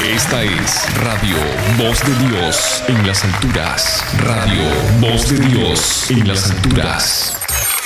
Esta es Radio Voz de Dios en las alturas. Radio Voz de Dios en las alturas.